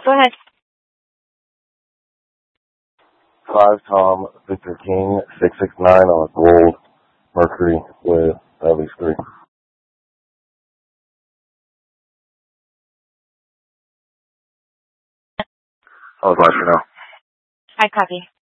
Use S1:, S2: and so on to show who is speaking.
S1: Go ahead.
S2: 5 Tom Victor King 669 on a gold Mercury with at least 3. I'll advise you now.
S1: I copy.